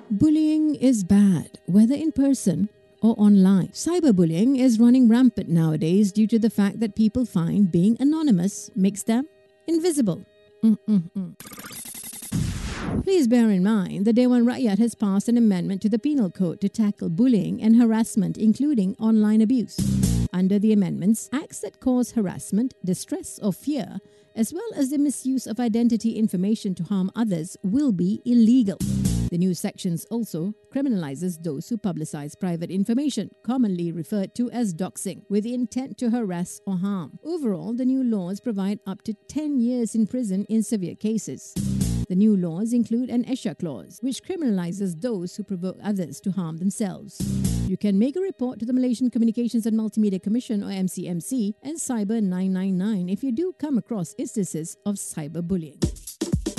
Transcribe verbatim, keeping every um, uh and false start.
Bullying is bad, whether in person or online. Cyberbullying is running rampant nowadays due to the fact that people find being anonymous makes them invisible. Mm-mm-mm. Please bear in mind that Dewan Rakyat has passed an amendment to the Penal Code to tackle bullying and harassment, including online abuse. Under the amendments, acts that cause harassment, distress, or fear, as well as the misuse of identity information to harm others, will be illegal. The new sections also criminalizes those who publicize private information, commonly referred to as doxing, with the intent to harass or harm. Overall, the new laws provide up to ten years in prison in severe cases. The new laws include an ESHA clause, which criminalizes those who provoke others to harm themselves. You can make a report to the Malaysian Communications and Multimedia Commission or M C M C and Cyber nine nine nine if you do come across instances of cyberbullying.